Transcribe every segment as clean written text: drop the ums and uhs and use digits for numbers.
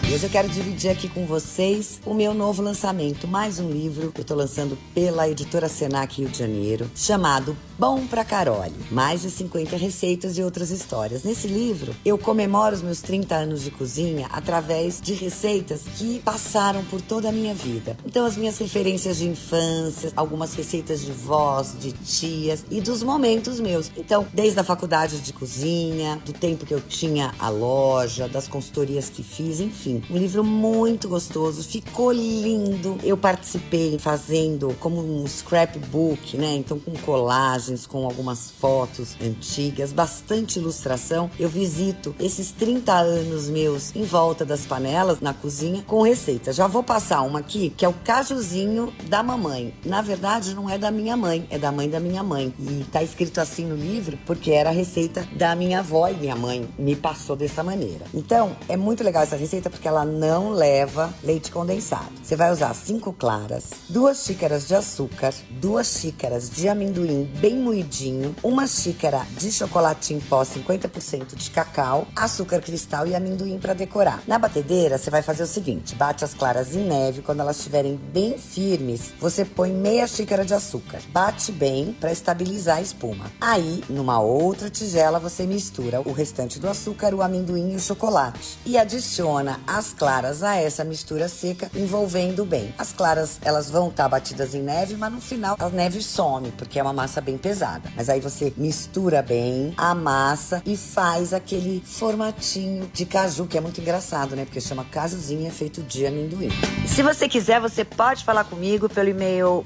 E hoje eu quero dividir aqui com vocês o meu novo lançamento, mais um livro que eu tô lançando pela editora Senac Rio de Janeiro, chamado Bom pra Carole. Mais de 50 receitas e outras histórias. Nesse livro, eu comemoro os meus 30 anos de cozinha através de receitas que passaram por toda a minha vida. Então, as minhas referências de infância, algumas receitas de vós, de tias e dos momentos meus. Então, desde a faculdade de cozinha, do tempo que eu tinha a loja, das consultorias que fiz, enfim. Um livro muito gostoso, ficou lindo. Eu participei fazendo como um scrapbook, né? Então, com colagens, com algumas fotos antigas, bastante ilustração. Eu visito esses 30 anos meus em volta das panelas, na cozinha, com receitas. Já vou passar uma aqui, que é o cajuzinho da mamãe. Na verdade, não é da minha mãe, é da mãe da minha mãe. E tá escrito assim no livro, porque era a receita da minha avó e minha mãe me passou dessa maneira. Então, é muito legal essa receita, porque ela não leva leite condensado. Você vai usar 5 claras, 2 xícaras de açúcar, 2 xícaras de amendoim bem moidinho, 1 xícara de chocolate em pó, 50% de cacau, açúcar cristal e amendoim para decorar. Na batedeira, você vai fazer o seguinte: bate as claras em neve, quando elas estiverem bem firmes, você põe meia xícara de açúcar. Bate bem para estabilizar a espuma. Aí, numa outra tigela, você mistura o restante do açúcar, o amendoim e o chocolate. E adiciona as claras a essa mistura seca, envolvendo bem. As claras, elas vão estar batidas em neve, mas no final a neve some, porque é uma massa bem pesada. Mas aí você mistura bem, amassa e faz aquele formatinho de caju, que é muito engraçado, né? Porque chama cajuzinho e é feito de amendoim. E se você quiser, você pode falar comigo pelo e-mail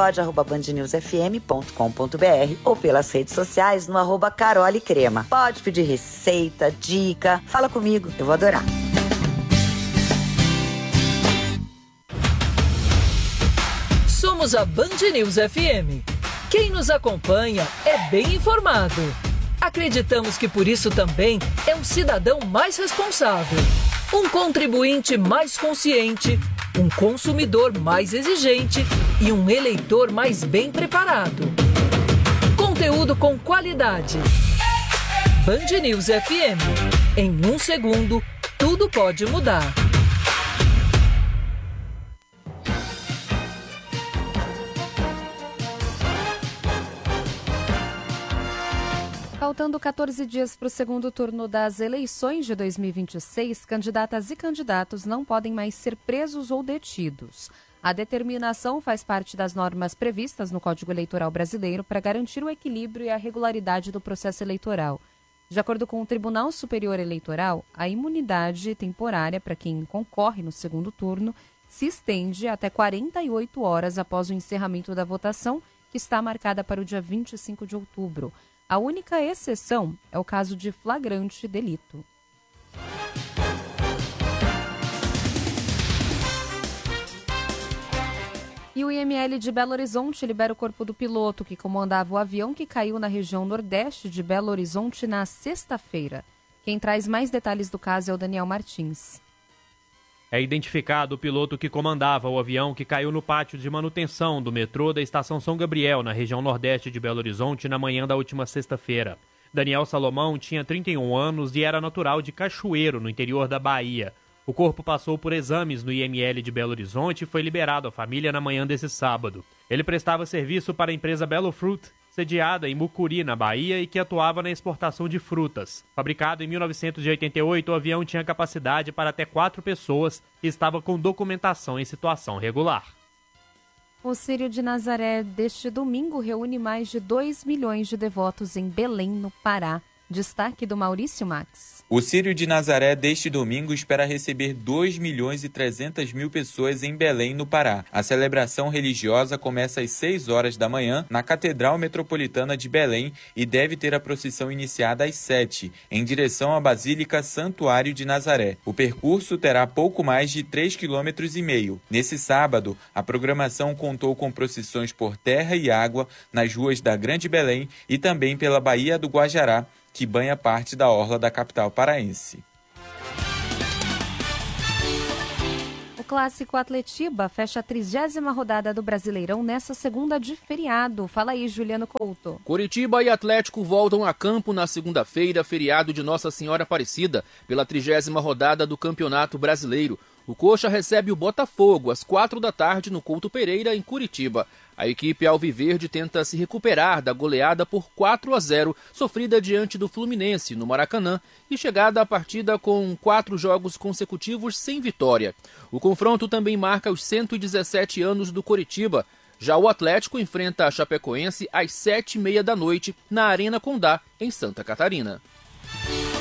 hojepode@bandnewsfm.com.br ou pelas redes sociais no @carolecrema. Pode pedir receita, dica, fala comigo, eu vou adorar. Somos a Band News FM. Quem nos acompanha é bem informado. Acreditamos que por isso também é um cidadão mais responsável, um contribuinte mais consciente, um consumidor mais exigente e um eleitor mais bem preparado. Conteúdo com qualidade. Band News FM. Em 1 segundo, tudo pode mudar. Faltando 14 dias para o segundo turno das eleições de 2026, candidatas e candidatos não podem mais ser presos ou detidos. A determinação faz parte das normas previstas no Código Eleitoral Brasileiro para garantir o equilíbrio e a regularidade do processo eleitoral. De acordo com o Tribunal Superior Eleitoral, a imunidade temporária para quem concorre no segundo turno se estende até 48 horas após o encerramento da votação, que está marcada para o dia 25 de outubro. A única exceção é o caso de flagrante delito. E o IML de Belo Horizonte libera o corpo do piloto que comandava o avião que caiu na região nordeste de Belo Horizonte na sexta-feira. Quem traz mais detalhes do caso é o Daniel Martins. É identificado o piloto que comandava o avião que caiu no pátio de manutenção do metrô da Estação São Gabriel, na região nordeste de Belo Horizonte, na manhã da última sexta-feira. Daniel Salomão tinha 31 anos e era natural de Cachoeiro, no interior da Bahia. O corpo passou por exames no IML de Belo Horizonte e foi liberado à família na manhã desse sábado. Ele prestava serviço para a empresa Belo Fruit, sediada em Mucuri, na Bahia, e que atuava na exportação de frutas. Fabricado em 1988, o avião tinha capacidade para até 4 pessoas e estava com documentação em situação regular. O Círio de Nazaré deste domingo reúne mais de 2 milhões de devotos em Belém, no Pará. Destaque do Maurício Max. O Círio de Nazaré deste domingo espera receber 2.300.000 pessoas em Belém, no Pará. A celebração religiosa começa às 6 horas da manhã na Catedral Metropolitana de Belém e deve ter a procissão iniciada às 7, em direção à Basílica Santuário de Nazaré. O percurso terá pouco mais de 3,5 km. Nesse sábado, a programação contou com procissões por terra e água nas ruas da Grande Belém e também pela Baía do Guajará, que banha parte da orla da capital paraense. Clássico Atletiba fecha a 30ª rodada do Brasileirão nesta segunda de feriado. Fala aí, Juliano Couto. Coritiba e Atlético voltam a campo na segunda-feira, feriado de Nossa Senhora Aparecida, pela 30ª rodada do Campeonato Brasileiro. O Coxa recebe o Botafogo às 4h no Couto Pereira, em Curitiba. A equipe alviverde tenta se recuperar da goleada por 4-0 sofrida diante do Fluminense, no Maracanã, e chegada à partida com 4 jogos consecutivos sem vitória. O confronto também marca os 117 anos do Coritiba. Já o Atlético enfrenta a Chapecoense às 7h30 na Arena Condá, em Santa Catarina.